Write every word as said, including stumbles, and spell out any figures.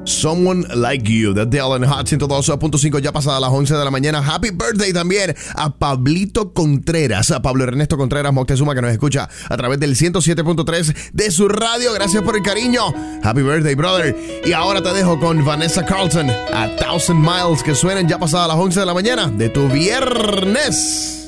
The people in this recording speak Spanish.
Someone Like You, de Dale Hot ciento dos punto cinco, ya pasada las once de la mañana. Happy birthday también a Pablito Contreras, a Pablo Ernesto Contreras Moctezuma, que nos escucha a través del ciento siete punto tres de su radio. Gracias por el cariño. Happy birthday, brother. Y ahora te dejo con Vanessa Carlton, A Thousand Miles, que suenan ya pasada las once de la mañana de tu viernes.